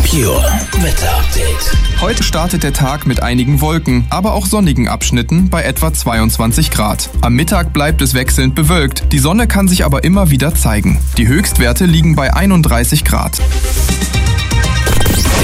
Pure Wetter Update. Heute startet der Tag mit einigen Wolken, aber auch sonnigen Abschnitten bei etwa 22 Grad. Am Mittag bleibt es wechselnd bewölkt, die Sonne kann sich aber immer wieder zeigen. Die Höchstwerte liegen bei 31 Grad.